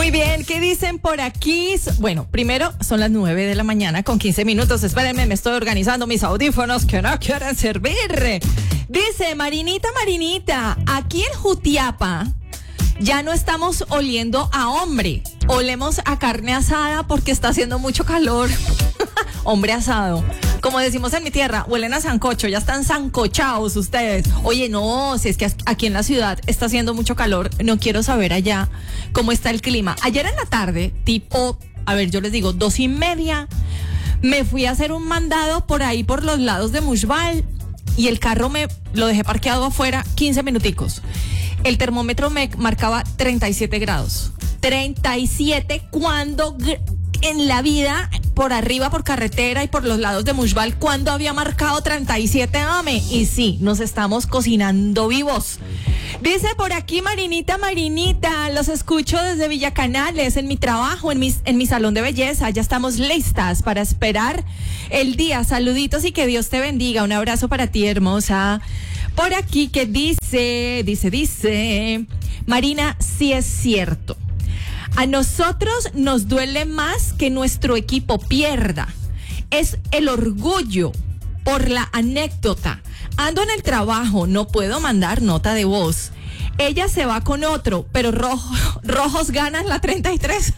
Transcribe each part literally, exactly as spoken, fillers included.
Muy bien, ¿qué dicen por aquí? Bueno, primero son las nueve de la mañana con quince minutos. Espérenme, me estoy organizando mis audífonos que no quieren servir. Dice Marinita, Marinita, aquí en Jutiapa ya no estamos oliendo a hombre. Olemos a carne asada porque está haciendo mucho calor. Hombre asado. Como decimos en mi tierra, huelen a sancocho, ya están sancochados ustedes. Oye, no, si es que aquí en la ciudad está haciendo mucho calor, no quiero saber allá cómo está el clima. Ayer en la tarde, tipo, a ver, yo les digo, dos y media, me fui a hacer un mandado por ahí, por los lados de Mushbal, y el carro me lo dejé parqueado afuera quince minuticos. El termómetro me marcaba treinta y siete grados. treinta y siete cuando en la vida, por arriba, por carretera y por los lados de Mushbal, cuando había marcado treinta y siete, ame. Y sí, nos estamos cocinando vivos. Dice por aquí Marinita, Marinita, los escucho desde Villa Canales, en mi trabajo, en mi, en mi salón de belleza. Ya estamos listas para esperar el día. Saluditos y que Dios te bendiga. Un abrazo para ti, hermosa. Por aquí que dice, dice, dice, Marina, sí es cierto. A nosotros nos duele más que nuestro equipo pierda. Es el orgullo por la anécdota. Ando en el trabajo, no puedo mandar nota de voz. Ella se va con otro, pero rojo, rojos ganan la treinta y tres.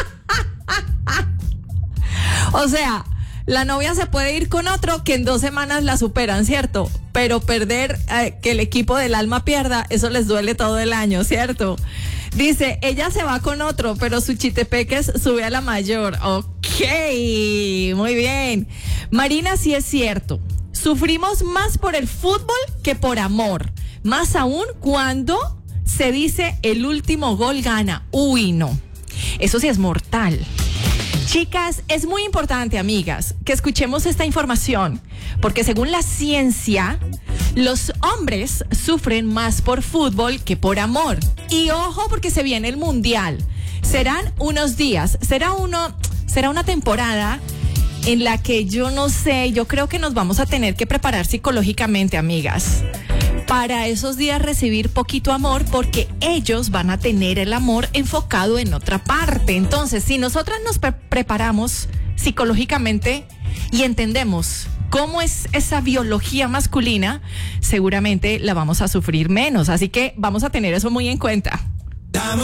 O sea, la novia se puede ir con otro que en dos semanas la superan, ¿cierto? Pero perder, eh, que el equipo del alma pierda, eso les duele todo el año, ¿cierto? Dice, ella se va con otro, pero su chitepeques sube a la mayor. Ok, muy bien. Marina, sí es cierto. Sufrimos más por el fútbol que por amor. Más aún cuando se dice el último gol gana. Uy, no. Eso sí es mortal. Chicas, es muy importante, amigas, que escuchemos esta información, porque según la ciencia, los hombres sufren más por fútbol que por amor. Y ojo, porque se viene el mundial. Serán unos días, será uno, será una temporada en la que yo no sé, yo creo que nos vamos a tener que preparar psicológicamente, amigas, para esos días recibir poquito amor, porque ellos van a tener el amor enfocado en otra parte. Entonces, si nosotras nos pre- preparamos psicológicamente y entendemos cómo es esa biología masculina, seguramente la vamos a sufrir menos. Así que vamos a tener eso muy en cuenta.